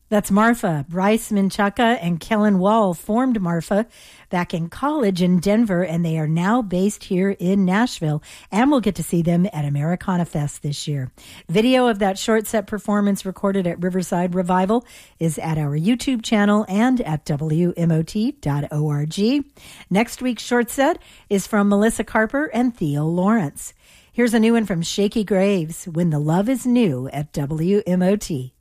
That's Marfa. Bryce Menchaca and Kellen Wall formed Marfa back in college in Denver, and they are now based here in Nashville, and we'll get to see them at Americana Fest this year. Video of that short set performance recorded at Riverside Revival is at our YouTube channel and at WMOT.org. Next week's short set is from Melissa Carper and Theo Lawrence. Here's a new one from Shaky Graves, When the Love is New at WMOT.